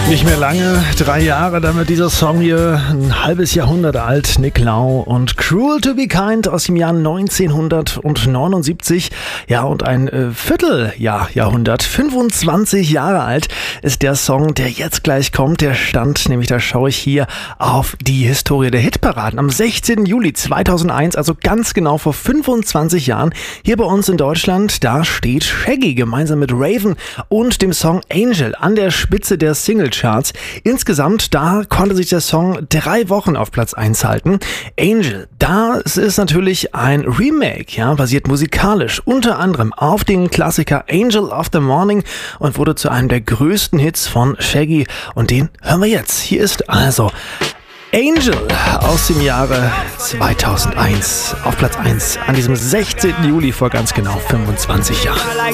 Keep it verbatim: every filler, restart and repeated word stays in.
Nicht mehr lange, drei Jahre, damit dieser Song hier ein halbes Jahrhundert alt. Nick Lau und Cruel to be Kind aus dem Jahr neunzehnhundertneunundsiebzig. Ja, und ein äh, Vierteljahr, Jahrhundert, fünfundzwanzig Jahre alt ist der Song, der jetzt gleich kommt. Der stand, nämlich da schaue ich hier auf die Historie der Hitparaden. Am sechzehnten Juli zweitausendeins, also ganz genau vor fünfundzwanzig Jahren, hier bei uns in Deutschland, da steht Shaggy gemeinsam mit Raven und dem Song Angel an der Spitze der Singlecharts. Insgesamt, da konnte sich der Song drei Wochen auf Platz eins halten. Angel, das ist natürlich ein Remake, ja, basiert musikalisch unter anderem auf den Klassiker Angel of the Morning und wurde zu einem der größten Hits von Shaggy. Und den hören wir jetzt. Hier ist also Angel aus dem Jahre zweitausendeins auf Platz eins an diesem sechzehnten Juli vor ganz genau fünfundzwanzig Jahren.